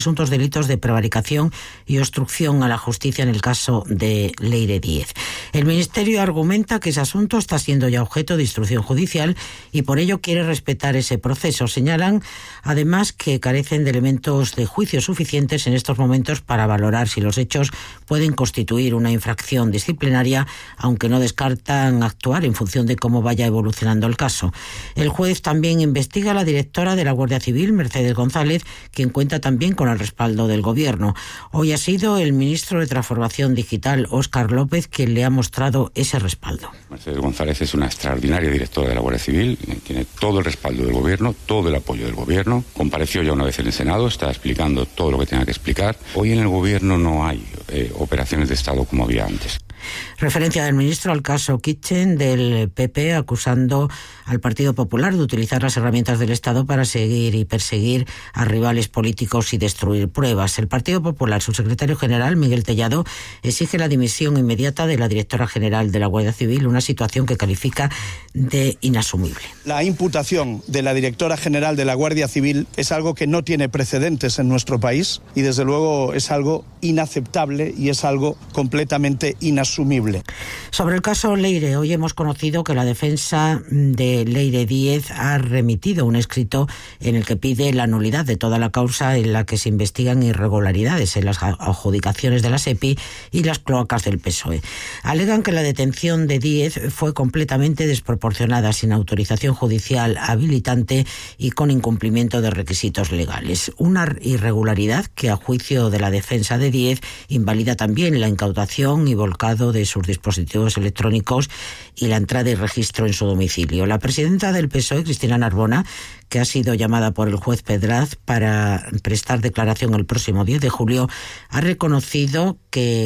presuntos delitos de prevaricación y obstrucción a la justicia en el caso de Leire Díez. El Ministerio argumenta que ese asunto está siendo ya objeto de instrucción judicial y por ello quiere respetar ese proceso. Señalan además que carecen de elementos de juicio suficientes en estos momentos para valorar si los hechos pueden constituir una infracción disciplinaria, aunque no descartan actuar en función de cómo vaya evolucionando el caso. El juez también investiga a la directora de la Guardia Civil, Mercedes González, quien cuenta también con el respaldo del Gobierno. Hoy ha sido el ministro de Transformación Digital, Óscar López, quien le ha mostrado ese respaldo. Mercedes González es una extraordinaria directora de la Guardia Civil, tiene todo el respaldo del Gobierno, todo el apoyo del Gobierno. Compareció ya una vez en el Senado, está explicando todo lo que tenga que explicar. Hoy en el Gobierno no hay operaciones de Estado como había antes. Referencia del ministro al caso Kitchen del PP, acusando al Partido Popular de utilizar las herramientas del Estado para seguir y perseguir a rivales políticos y destruir pruebas. El Partido Popular, su secretario general, Miguel Tellado, exige la dimisión inmediata de la directora general de la Guardia Civil, una situación que califica de inasumible. La imputación de la directora general de la Guardia Civil es algo que no tiene precedentes en nuestro país y desde luego es algo inaceptable y es algo completamente inasumible. Sobre el caso Leire, hoy hemos conocido que la defensa de Leire Díez ha remitido un escrito en el que pide la nulidad de toda la causa en la que se investigan irregularidades en las adjudicaciones de la SEPI y las cloacas del PSOE. Alegan que la detención de Díez fue completamente desproporcionada, sin autorización judicial habilitante y con incumplimiento de requisitos legales. Una irregularidad que, a juicio de la defensa de Díez, invalida también la incautación y volcado de sus dispositivos electrónicos y la entrada y registro en su domicilio. La presidenta del PSOE, Cristina Narbona, que ha sido llamada por el juez Pedraz para prestar declaración el próximo 10 de julio, ha reconocido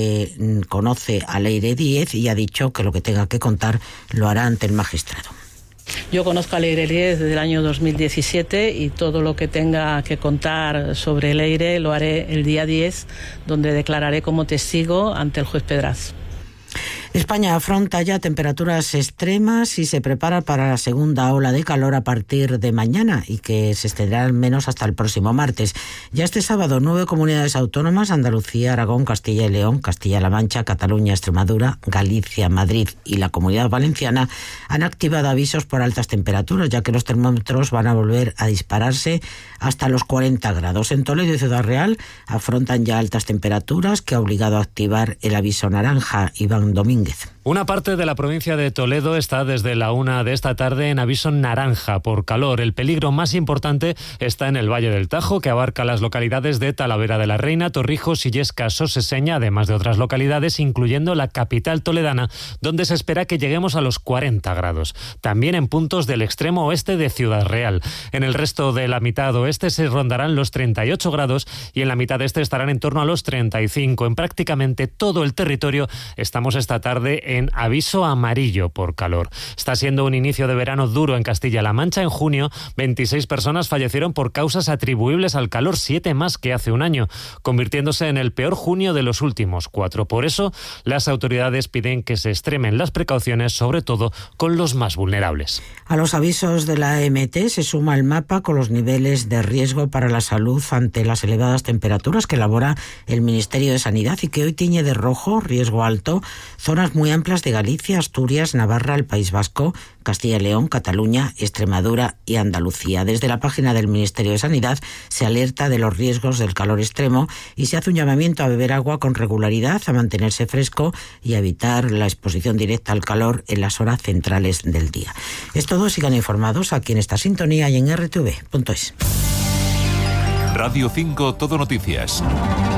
que conoce a Leire Díez y ha dicho que lo que tenga que contar lo hará ante el magistrado. Yo conozco a Leire Díez desde el año 2017 y todo lo que tenga que contar sobre Leire lo haré el día 10, donde declararé como testigo ante el juez Pedraz. España afronta ya temperaturas extremas y se prepara para la segunda ola de calor a partir de mañana y que se extenderá al menos hasta el próximo martes. Ya este sábado, 9 comunidades autónomas, Andalucía, Aragón, Castilla y León, Castilla-La Mancha, Cataluña, Extremadura, Galicia, Madrid y la Comunidad Valenciana han activado avisos por altas temperaturas, ya que los termómetros van a volver a dispararse hasta los 40 grados. En Toledo y Ciudad Real afrontan ya altas temperaturas que ha obligado a activar el aviso naranja. Iván Domínguez. Una parte de la provincia de Toledo está desde la 1 de esta tarde en aviso naranja por calor. El peligro más importante está en el Valle del Tajo, que abarca las localidades de Talavera de la Reina, Torrijos, Illesca, Soseseña, además de otras localidades, incluyendo la capital toledana, donde se espera que lleguemos a los 40 grados. También en puntos del extremo oeste de Ciudad Real. En el resto de la mitad oeste se rondarán los 38 grados y en la mitad este estarán en torno a los 35. En prácticamente todo el territorio estamos esta tarde en aviso amarillo por calor. Está siendo un inicio de verano duro en Castilla-La Mancha. En junio, 26 personas fallecieron por causas atribuibles al calor, 7 más que hace un año, convirtiéndose en el peor junio de los últimos 4. Por eso, las autoridades piden que se extremen las precauciones, sobre todo con los más vulnerables. A los avisos de la AEMT se suma el mapa con los niveles de riesgo para la salud ante las elevadas temperaturas que elabora el Ministerio de Sanidad y que hoy tiñe de rojo, riesgo alto, zonas muy amplias de Galicia, Asturias, Navarra, el País Vasco, Castilla y León, Cataluña, Extremadura y Andalucía. Desde la página del Ministerio de Sanidad se alerta de los riesgos del calor extremo y se hace un llamamiento a beber agua con regularidad, a mantenerse fresco y a evitar la exposición directa al calor en las horas centrales del día. Es todo, sigan informados aquí en esta sintonía y en rtv.es. Radio 5 Todo Noticias.